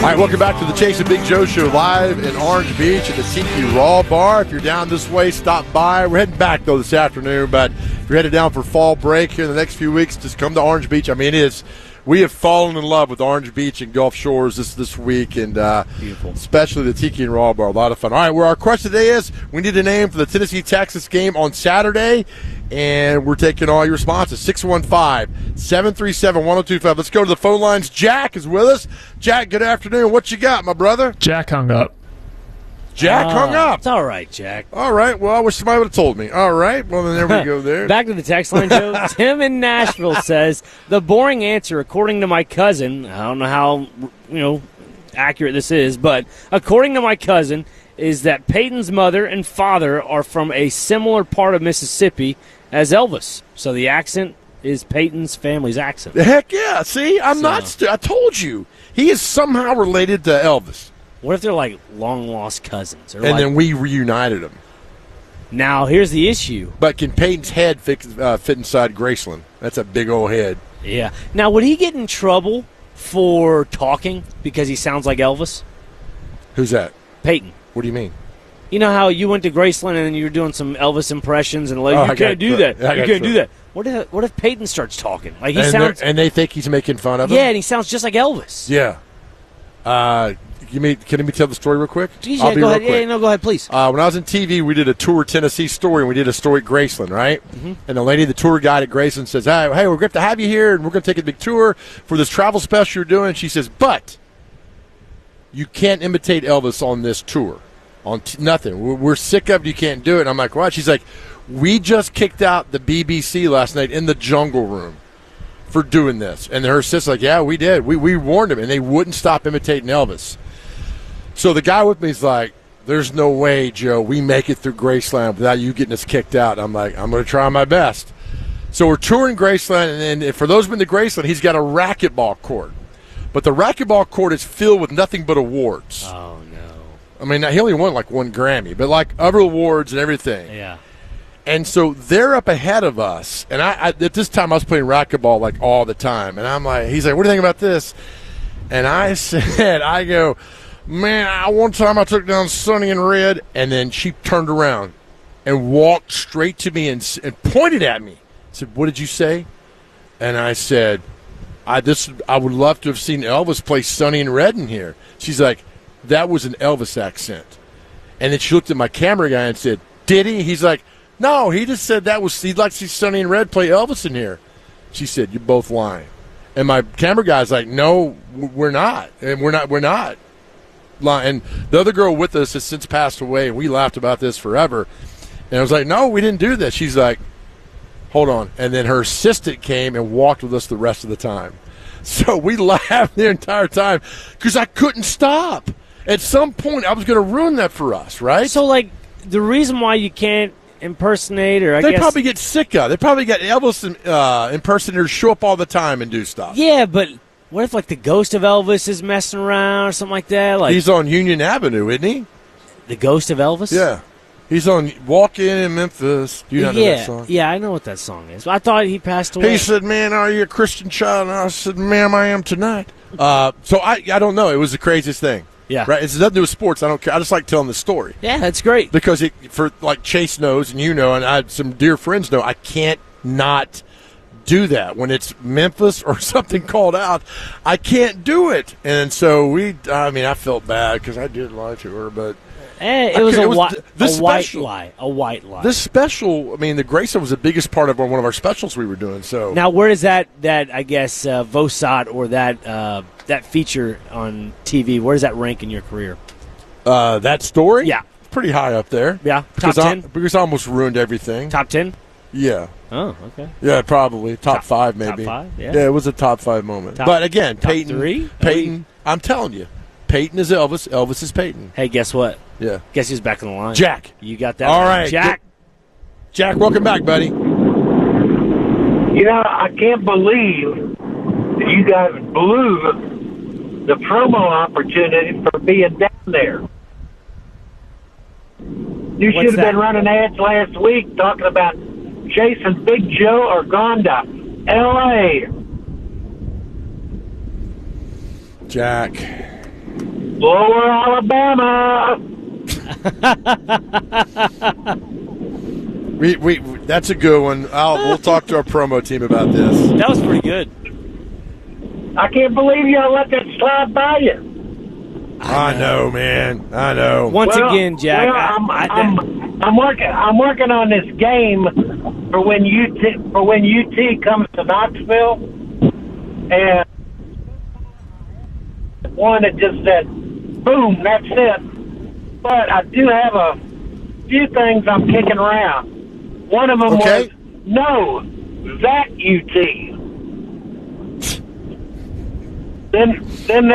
All right, welcome back to the Chase and Big Joe Show live in Orange Beach at the Tiki Raw Bar. If you're down this way, stop by. We're heading back, though, this afternoon, but if you're headed down for fall break here in the next few weeks, just come to Orange Beach. I mean, we have fallen in love with Orange Beach and Gulf Shores this week, and especially the Tiki and Raw Bar. A lot of fun. All right, where our question today is, we need a name for the Tennessee-Texas game on Saturday, and we're taking all your responses. 615-737-1025. Let's go to the phone lines. Jack is with us. Jack, good afternoon. What you got, my brother? Jack hung up. Jack hung up. It's all right, Jack. All right. Well, I wish somebody would have told me. All right. Well, then there we go there. Back to the text line, Joe. Tim in Nashville says, the boring answer, according to my cousin, I don't know how, accurate this is, but according to my cousin, is that Peyton's mother and father are from a similar part of Mississippi as Elvis. So the accent is Peyton's family's accent. Heck yeah. See, I told you. He is somehow related to Elvis. What if they're like long-lost cousins? And then we reunited them. Now, here's the issue. But can Peyton's head fit inside Graceland? That's a big old head. Yeah. Now, would he get in trouble for talking because he sounds like Elvis? Who's that? Peyton. What do you mean? You know how you went to Graceland and then you were doing some Elvis impressions and like, you can't do that. You can't do that. What if Peyton starts talking? Like and they think he's making fun of him? Yeah, and he sounds just like Elvis. Yeah. Can you tell the story real quick? Yeah, go ahead. Yeah, no, go ahead, please. When I was in TV, we did a tour Tennessee story, and we did a story at Graceland, right? Mm-hmm. And the lady, the tour guide at Graceland says, hey, we're great to have you here, and we're going to take a big tour for this travel special you're doing. She says, but you can't imitate Elvis on this tour. On nothing. We're sick of it. You can't do it. And I'm like, what? She's like, we just kicked out the BBC last night in the Jungle Room for doing this. And her sister's like, yeah, we did. We warned them, and they wouldn't stop imitating Elvis. So the guy with me is like, there's no way, Joe, we make it through Graceland without you getting us kicked out. I'm like, I'm going to try my best. So we're touring Graceland, and for those who've been to Graceland, he's got a racquetball court. But the racquetball court is filled with nothing but awards. Oh, no. I mean, he only won like one Grammy, but like other awards and everything. Yeah. And so they're up ahead of us. And I at this time, I was playing racquetball like all the time. And I'm like, he's like, what do you think about this? And I said, man, one time I took down Sonny and Red. And then she turned around and walked straight to me and pointed at me. Said, what did you say? And I said, I would love to have seen Elvis play Sonny and Red in here. She's like, that was an Elvis accent. And then she looked at my camera guy and said, did he? He's like, no, he just said he'd like to see Sonny and Red play Elvis in here. She said, you're both lying. And my camera guy's like, no, we're not. And we're not lying. And the other girl with us has since passed away, and we laughed about this forever. And I was like, no, we didn't do this. She's like, hold on. And then her assistant came and walked with us the rest of the time. So we laughed the entire time because I couldn't stop. At some point, I was going to ruin that for us, right? So, like, the reason why you can't impersonate, or they probably get sick of it. They probably got Elvis impersonators show up all the time and do stuff. Yeah, but what if, like, the ghost of Elvis is messing around or something like that? Like, he's on Union Avenue, isn't he? The ghost of Elvis? Yeah. He's on Walk In Memphis. Do you not know that song? Yeah, I know what that song is. I thought he passed away. He said, man, are you a Christian child? And I said, ma'am, I am tonight. So I don't know. It was the craziest thing. Yeah. Right? It's nothing to do with sports. I don't care. I just like telling the story. Yeah, that's great. Because for Chase knows, and you know, and I had some dear friends know, I can't not do that. When it's Memphis or something called out, I can't do it. And so I felt bad because I did lie to her, but it was a white lie. A white lie. This special, the Graceland was the biggest part of one of our specials we were doing. So now, where does that I guess VOSAT or that feature on TV, where does that rank in your career? That story? Yeah. Pretty high up there. Yeah. Top 10? Because I almost ruined everything. Top 10? Yeah. Oh, okay. Yeah, probably. Top 5, maybe. Top 5, yeah. Yeah, it was a top 5 moment. But again, top Peyton. 3? Peyton, I'm telling you. Peyton is Elvis. Elvis is Peyton. Hey, guess what? Yeah. Guess who's back on the line? Jack. You got that. All right. Jack. Jack, welcome back, buddy. I can't believe that you guys blew the promo opportunity for being down there. You should have been running ads last week talking about Jason Big Joe or Gonda, L.A. Jack, Lower Alabama. We that's a good one. We'll talk to our promo team about this. That was pretty good. I can't believe y'all let that slide by you. I know, man. I know. Once again, Jack. Well, I'm working on this game for when UT comes to Knoxville, and one that just said, "Boom, that's it." But I do have a few things I'm kicking around. One of them was no, that UT. Then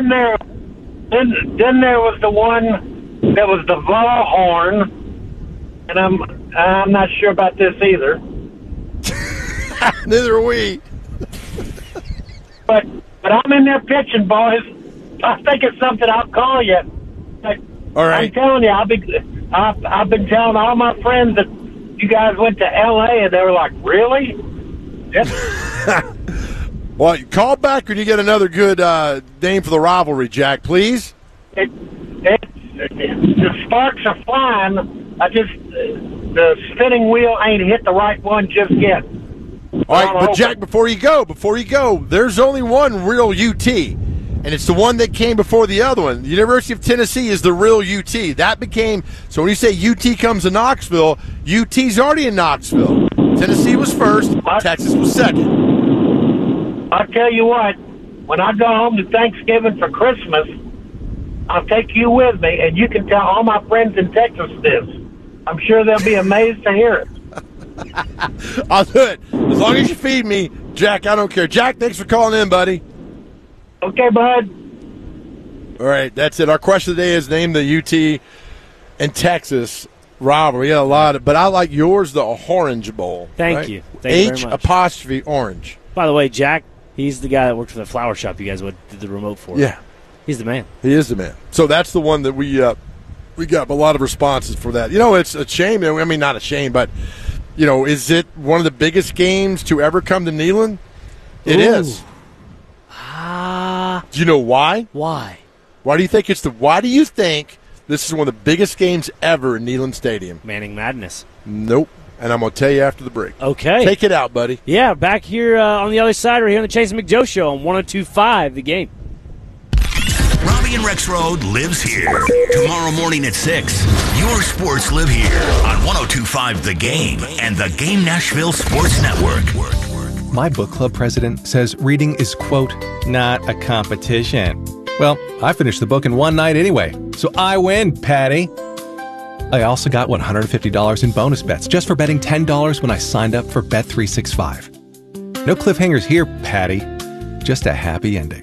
there was the one that was the Volhorn, and I'm not sure about this either. Neither are we. But I'm in there pitching, boys. I think it's something I'll call you. All right. I'm telling you, I've been telling all my friends that you guys went to L.A. and they were like, "Really?" Well, call back when you get another good name for the rivalry, Jack, please. The sparks are flying. The spinning wheel ain't hit the right one just yet. All right, but Jack, before you go, there's only one real UT, and it's the one that came before the other one. The University of Tennessee is the real UT. That became, so when you say UT comes to Knoxville, UT's already in Knoxville. Tennessee was first, Texas was second. I'll tell you what, when I go home to Thanksgiving for Christmas, I'll take you with me, and you can tell all my friends in Texas this. I'm sure they'll be amazed to hear it. I'll do it. As long as you feed me, Jack, I don't care. Jack, thanks for calling in, buddy. Okay, bud. All right, that's it. Our question today is name the UT and Texas rivalry. Yeah, a lot of, but I like yours, the Orange Bowl. Thank you. Thank you very much. H''Orange. By the way, Jack, he's the guy that worked for the flower shop you guys did the remote for. Yeah. He's the man. He is the man. So that's the one that we got a lot of responses for that. You know, it's a shame. I mean, not a shame, but, you know, is it one of the biggest games to ever come to Neyland? It is. Do you know why? Why? Why do you think this is one of the biggest games ever in Neyland Stadium? Manning Madness. Nope. And I'm going to tell you after the break. Okay. Take it out, buddy. Yeah, back here on the other side, we're here on the Chase and McJoe Show on 102.5 The Game. Robbie and Rexroad lives here. Tomorrow morning at 6, your sports live here on 102.5 The Game and the Game Nashville Sports Network. My book club president says reading is, quote, not a competition. Well, I finished the book in one night anyway, so I win, Patty. I also got $150 in bonus bets just for betting $10 when I signed up for Bet365. No cliffhangers here, Patty. Just a happy ending.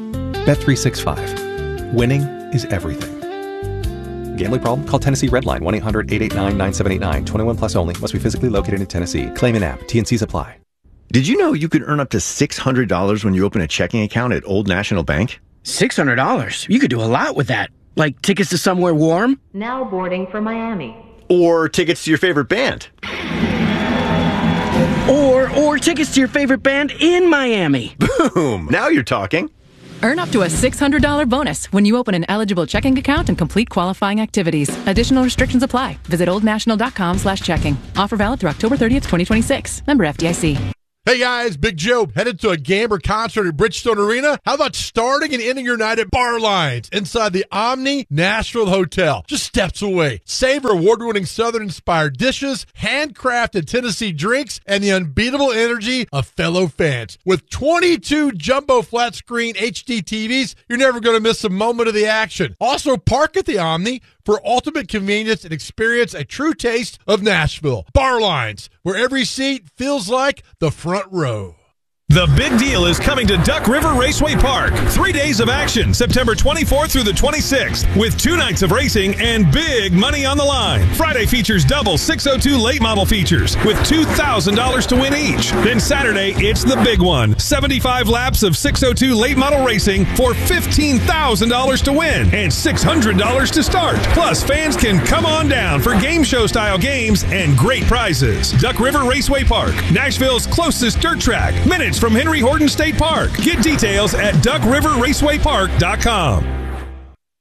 Bet365. Winning is everything. Gambling problem? Call Tennessee Redline 1-800-889-9789. 21 plus only. Must be physically located in Tennessee. Claim in app. T&Cs apply. Did you know you could earn up to $600 when you open a checking account at Old National Bank? $600? You could do a lot with that. Like tickets to somewhere warm? Now boarding for Miami. Or tickets to your favorite band? Or tickets to your favorite band in Miami. Boom! Now you're talking. Earn up to a $600 bonus when you open an eligible checking account and complete qualifying activities. Additional restrictions apply. Visit oldnational.com/checking. Offer valid through October 30th, 2026. Member FDIC. Hey guys, Big Joe, headed to a Gamber concert at Bridgestone Arena? How about starting and ending your night at Bar Lines inside the Omni Nashville Hotel, just steps away? Savor award-winning Southern-inspired dishes, handcrafted Tennessee drinks, and the unbeatable energy of fellow fans. With 22 jumbo flat-screen HD TVs, you're never going to miss a moment of the action. Also, park at the Omni for ultimate convenience and experience a true taste of Nashville. Bar Lines, where every seat feels like the front row. The big deal is coming to Duck River Raceway Park. 3 days of action, September 24th through the 26th, with 2 nights of racing and big money on the line. Friday features double 602 late model features with $2,000 to win each. Then Saturday, it's the big one. 75 laps of 602 late model racing for $15,000 to win and $600 to start. Plus, fans can come on down for game show style games and great prizes. Duck River Raceway Park, Nashville's closest dirt track. Minutes from Henry Horton State Park. Get details at duckriverracewaypark.com.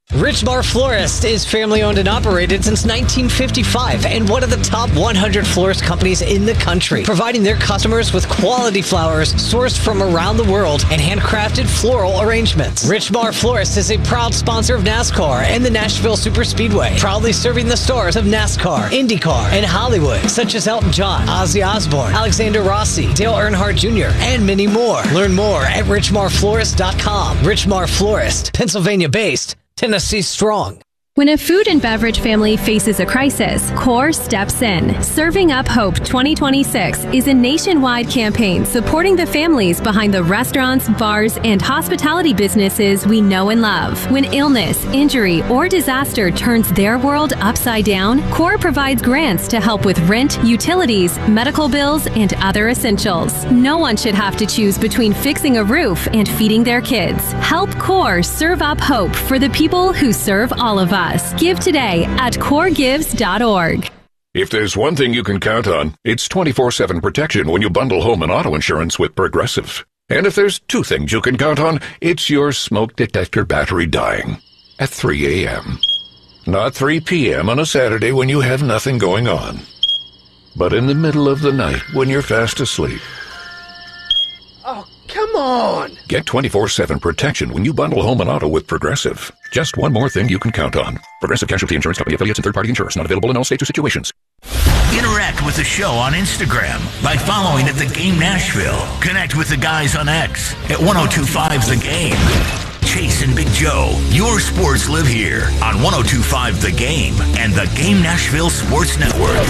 Richmar Florist is family-owned and operated since 1955 and one of the top 100 florist companies in the country, providing their customers with quality flowers sourced from around the world and handcrafted floral arrangements. Richmar Florist is a proud sponsor of NASCAR and the Nashville Superspeedway, proudly serving the stars of NASCAR, IndyCar, and Hollywood, such as Elton John, Ozzy Osbourne, Alexander Rossi, Dale Earnhardt Jr., and many more. Learn more at richmarflorist.com. Richmar Florist, Pennsylvania-based, Tennessee strong. When a food and beverage family faces a crisis, CORE steps in. Serving Up Hope 2026 is a nationwide campaign supporting the families behind the restaurants, bars, and hospitality businesses we know and love. When illness, injury, or disaster turns their world upside down, CORE provides grants to help with rent, utilities, medical bills, and other essentials. No one should have to choose between fixing a roof and feeding their kids. Help CORE serve up hope for the people who serve all of us. Give today at coregives.org. If there's one thing you can count on, it's 24/7 protection when you bundle home and auto insurance with Progressive. And if there's two things you can count on, it's your smoke detector battery dying at 3 a.m. Not 3 p.m. on a Saturday when you have nothing going on, but in the middle of the night when you're fast asleep. Oh, come on! Get 24/7 protection when you bundle home and auto with Progressive. Just one more thing you can count on. Progressive Casualty Insurance Company affiliates and third-party insurers. Not available in all states or situations. Interact with the show on Instagram by following at The Game Nashville. Connect with the guys on X at 1025 The Game. Chase and Big Joe, your sports live here on 1025 The Game and the Game Nashville Sports Network.